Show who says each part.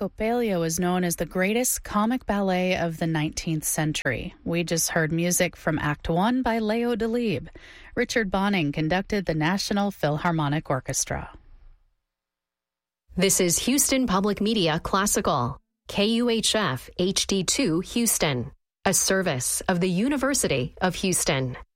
Speaker 1: Coppelia is known as the greatest comic ballet of the 19th century. We just heard music from Act 1 by Leo Delibes. Richard Bonning conducted the National Philharmonic Orchestra.
Speaker 2: This is Houston Public Media Classical, KUHF HD2 Houston, a service of the University of Houston.